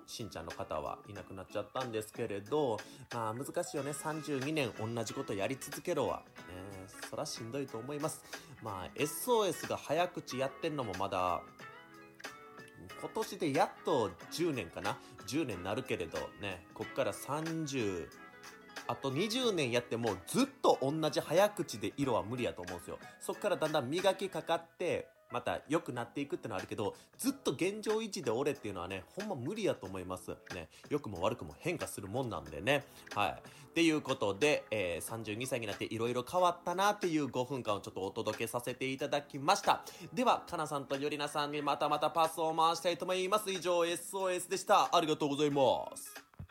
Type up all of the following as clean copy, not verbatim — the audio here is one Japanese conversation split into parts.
しんちゃんの方はいなくなっちゃったんですけれど、まあ難しいよね。32年同じことやり続けろは、ね、そらしんどいと思います。まあ SOS が早口やってんのもまだ今年でやっと10年かな、10年なるけれどね、こっから30あと20年やってもずっと同じ早口で色は無理やと思うんですよ。そっからだんだん磨きかかってまた良くなっていくってのはあるけど、ずっと現状維持で俺っていうのはね、ほんま無理やと思いますね。良くも悪くも変化するもんなんでね。はい。っていうことで、32歳になっていろいろ変わったなっていう5分間をちょっとお届けさせていただきました。では、かなさんとゆりなさんにまたパスを回したいと思います。以上 SOS でした。ありがとうございます。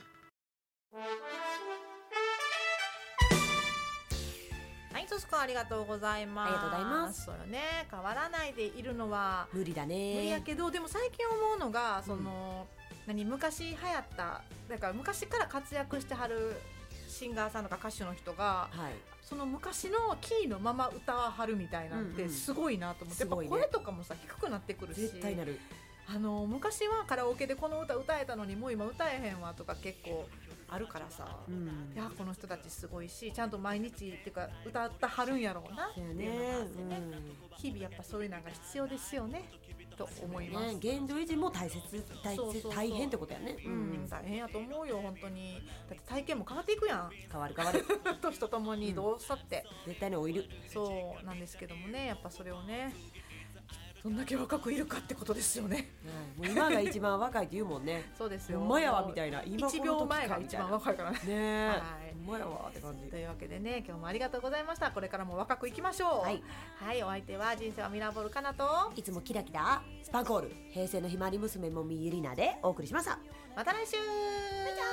トスコありがとうございます。 ありがとうございます。 そうよね、変わらないでいるのは無理だね。 無理やけど、でも最近思うのが昔流行っただから昔から活躍してはるシンガーさんとか歌手の人が、はい、その昔のキーのまま歌わはるみたいなんてすごいなと思って、やっぱ声とかもさ低くなってくるし、 絶対なる。 昔はカラオケでこの歌歌えたのにもう今歌えへんわとか結構あるからさ、いやこの人たちすごいし、ちゃんと毎日っていうか歌ったはるんやろうなっていうのがあってね、日々やっぱそういうのが必要ですよねと思います。 現状維持も大変ってことやね。 大変やと思うよ本当に。だって体験も変わっていくやん。 変わる年とともにどうしたって、 絶対に老いる。 そうなんですけどもね、やっぱそれをね、どんだけ若くいるかってことですよね。 もう今が一番若いって言うもんね。 そうですよ。 ほんまやわみたいな。今 1秒前が一番若いからね。 ねえ。ほんまやわって感じ。 というわけでね、今日もありがとうございました。これからも若くいきましょう。はい。はい、お相手は人生はミラーボールかなと、 いつもキラキラスパンコール平成のひまわり娘もみゆりなでお送りしました。 また来週。